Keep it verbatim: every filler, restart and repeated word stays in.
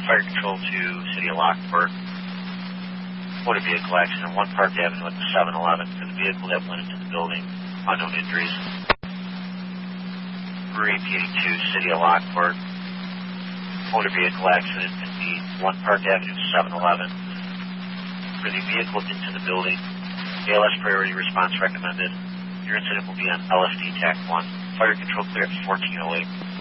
fire control to City of Lockport. Motor vehicle accident, one Park Avenue at the seven eleven. For the vehicle that went into the building, unknown injuries. Repeating to City of Lockport. Motor vehicle accident at the one Park Avenue seven eleven. For the vehicle into the building, A L S priority response recommended. Your incident will be on L S D TAC one. Fire control clear at fourteen oh eight.